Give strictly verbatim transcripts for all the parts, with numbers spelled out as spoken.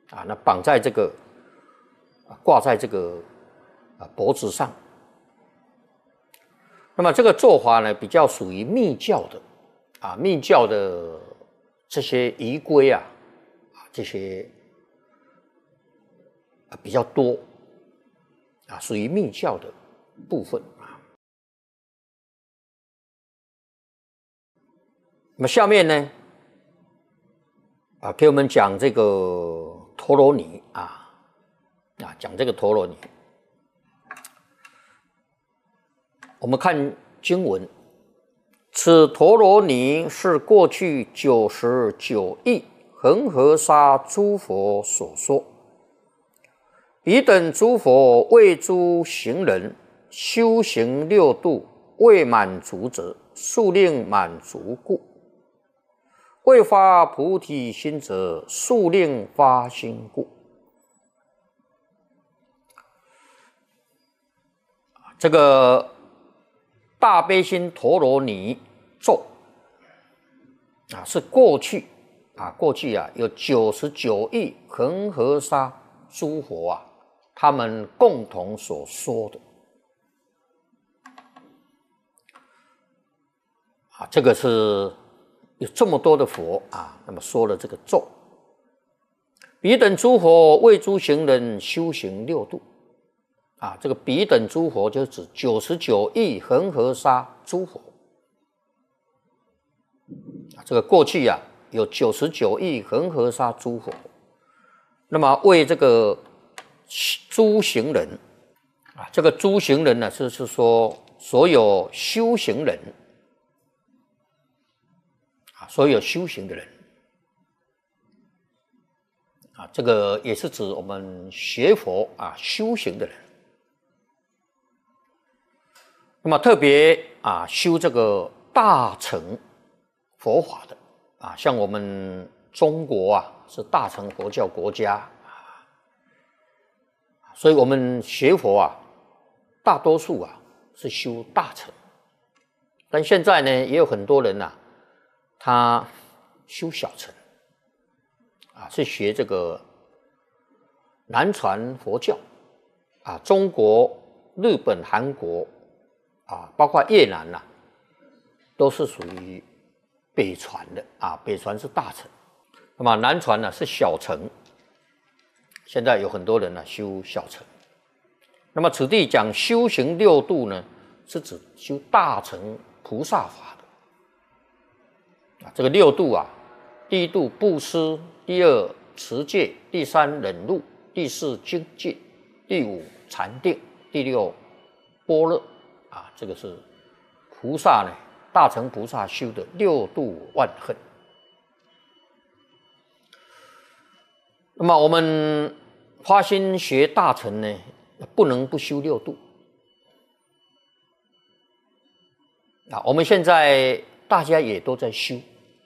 啊，那绑在这个挂在这个啊脖子上。那么这个做法呢，比较属于密教的啊，密教的这些仪规啊，啊这些啊比较多啊，属于密教的部分啊。那么下面呢，啊，给我们讲这个陀罗尼啊，啊，讲这个陀罗尼。我们看经文，此陀罗尼是过去九十九亿恒河沙诸佛所说。彼等诸佛为诸行人修行六度未满足者，速令满足故；未发菩提心者，速令发心故。这个大悲心陀罗尼咒啊，是过去啊，过去啊有九十九亿恒河沙诸佛啊，他们共同所说的啊，这个是有这么多的佛啊，那么说了这个咒。彼等诸佛为诸行人修行六度啊，这个彼等诸佛就指九十九亿恒河沙诸佛。这个过去啊有九十九亿恒河沙诸佛，那么为这个诸行人啊，这个诸行人呢，就是说所有修行人啊，所有修行的人啊，这个也是指我们学佛啊修行的人。那么特别啊修这个大乘佛法的啊，像我们中国啊是大乘佛教国家啊，所以我们学佛啊，大多数啊是修大乘，但现在呢也有很多人啊，他修小乘啊，是学这个南传佛教啊，中国、日本、韩国啊，包括越南呐、啊，都是属于北传的啊，北传是大乘，那么南传呢是小乘。现在有很多人呢、啊、修小乘。那么此地讲修行六度呢，是指修大乘菩萨法的啊。这个六度啊，第一度布施，第二持戒，第三忍辱，第四精进，第五禅定，第六般若啊，这个是菩萨呢，大乘菩萨修的六度万恨。那么我们发心学大乘呢，不能不修六度啊。我们现在大家也都在修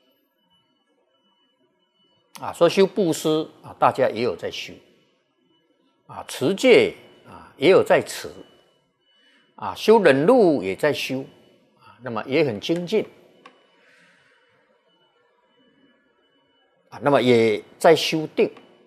啊，说修布施啊，大家也有在修啊，持戒啊也有在持啊，修忍辱也在修啊，那么也很精进啊，那么也在修定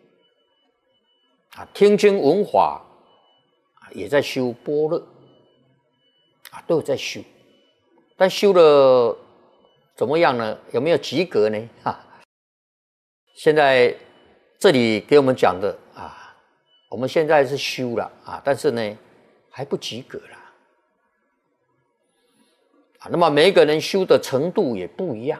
啊，听经闻法啊，也在修般若啊，都有在修，但修了怎么样呢？有没有及格呢？哈，现在这里给我们讲的啊，我们现在是修了啊，但是呢还不及格了啊。那么每一个人修的程度也不一样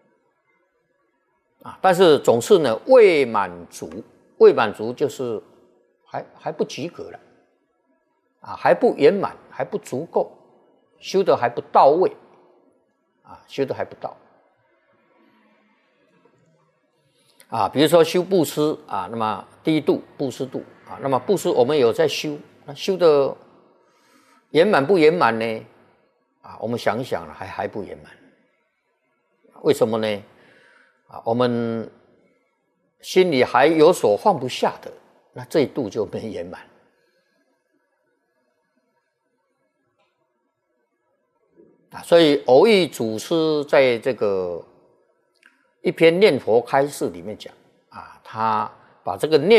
啊，但是总是呢未满足，未满足就是还还不及格了啊，还不圆满，还不足够，修的还不到位啊，修的还不到啊。比如说修布施啊，那么第一度布施度啊，那么布施我们有在修，那修的圆满不圆满呢？啊，我们想一想还还不圆满，为什么呢？啊，我们心里还有所放不下的，那这一度就没圆满啊。所以偶益祖师在这个一篇念佛开示里面讲啊，他把这个念